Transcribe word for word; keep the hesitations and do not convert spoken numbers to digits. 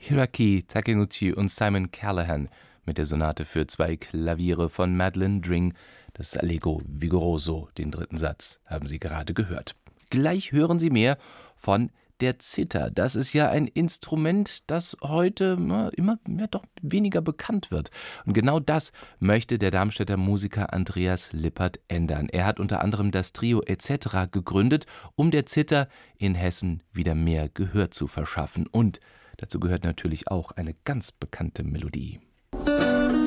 Hiroaki Takenouchi und Simon Callahan mit der Sonate für zwei Klaviere von Madeleine Dring, das Allegro Vigoroso, den dritten Satz, haben Sie gerade gehört. Gleich hören Sie mehr von der Zither. Das ist ja ein Instrument, das heute na, immer ja, doch weniger bekannt wird. Und genau das möchte der Darmstädter Musiker Andreas Lippert ändern. Er hat unter anderem das Trio et cetera gegründet, um der Zither in Hessen wieder mehr Gehör zu verschaffen. Und dazu gehört natürlich auch eine ganz bekannte Melodie.